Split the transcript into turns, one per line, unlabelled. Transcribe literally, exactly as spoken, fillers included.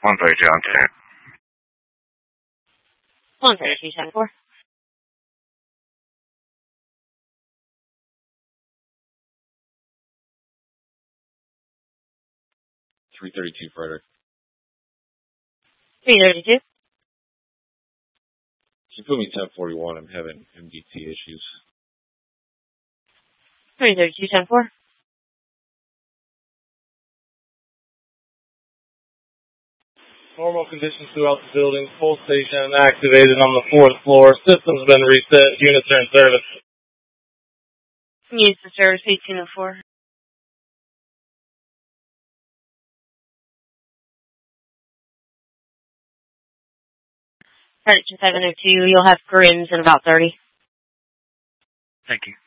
one thirty-two on ten.
one thirty-two ten four.
three thirty-two, Frederick.
three thirty-two.
Can you put me ten forty-one? I'm having M D T issues.
three thirty-two ten four.
Normal conditions throughout the building. Full station activated on the fourth floor. System's been reset. Units are in service.
Use the service eighteen oh four. Furniture seven oh two. You'll have Grimm's in about thirty.
Thank you.